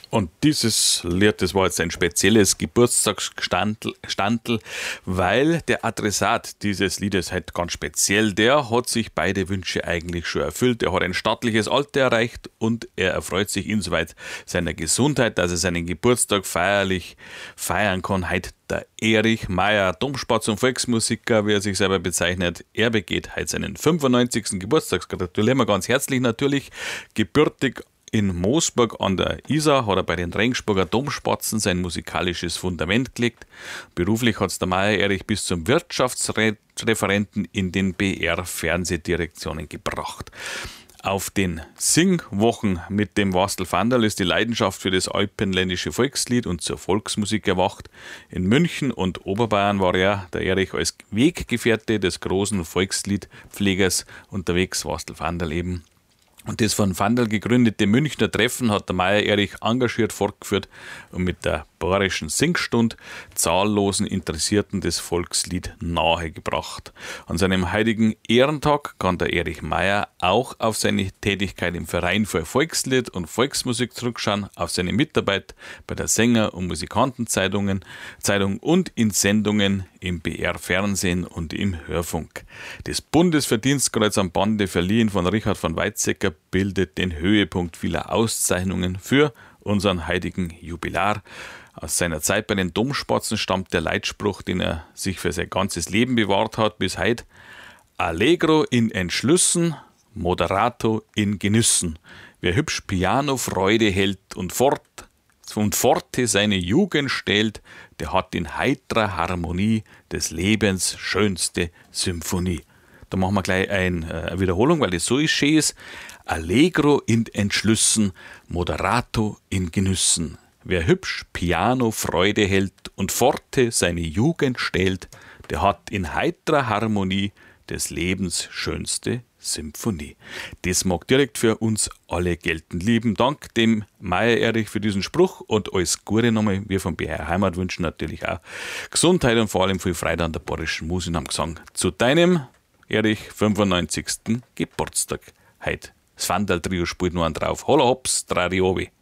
Und dieses Lied, das war jetzt ein spezielles Geburtstagsstandl, weil der Adressat dieses Liedes halt ganz speziell, der hat sich beide Wünsche eigentlich schon erfüllt. Er hat ein stattliches Alter erreicht und er erfreut sich insoweit seiner Gesundheit, dass er seinen Geburtstag feierlich feiern kann. Heute der Erich Meyer, Domspatz und Volksmusiker, wie er sich selber bezeichnet. Er begeht heute seinen 95. Geburtstag. Gratulieren wir ganz herzlich natürlich. Gebürtig in Moosburg an der Isar hat er bei den Regensburger Domspatzen sein musikalisches Fundament gelegt. Beruflich hat es der Meyer Erich bis zum Wirtschaftsreferenten in den BR-Fernsehdirektionen gebracht. Auf den Singwochen mit dem Wastel Vandal ist die Leidenschaft für das alpenländische Volkslied und zur Volksmusik erwacht. In München und Oberbayern war er, der Erich, als Weggefährte des großen Volksliedpflegers unterwegs, Wastel Vandal eben. Und das von Vandal gegründete Münchner Treffen hat der Meyer Erich engagiert fortgeführt und mit der Bayerischen Singstund zahllosen Interessierten das Volkslied nahegebracht. An seinem heutigen Ehrentag kann der Erich Meyer auch auf seine Tätigkeit im Verein für Volkslied und Volksmusik zurückschauen, auf seine Mitarbeit bei der Sänger- und Musikantenzeitung und in Sendungen im BR-Fernsehen und im Hörfunk. Das Bundesverdienstkreuz am Bande, verliehen von Richard von Weizsäcker, bildet den Höhepunkt vieler Auszeichnungen für unseren heutigen Jubilar. Aus seiner Zeit bei den Domspatzen stammt der Leitspruch, den er sich für sein ganzes Leben bewahrt hat bis heute: Allegro in Entschlüssen, moderato in Genüssen. Wer hübsch Piano Freude hält und forte seine Jugend stellt, der hat in heitrer Harmonie des Lebens schönste Symphonie. Da machen wir gleich eine Wiederholung, weil das so schön ist. Allegro in Entschlüssen, moderato in Genüssen. Wer hübsch Piano Freude hält und forte seine Jugend stellt, der hat in heitrer Harmonie des Lebens schönste Symphonie. Das mag direkt für uns alle gelten. Lieben Dank dem Meyer Erich für diesen Spruch und alles Gute nochmal. Wir vom BR Heimat wünschen natürlich auch Gesundheit und vor allem viel Freude an der bayerischen Musik am Gesang zu deinem Erich 95. Geburtstag heute. Das Vandal-Trio spielt nur einen drauf. Holla hops, Tradiobi.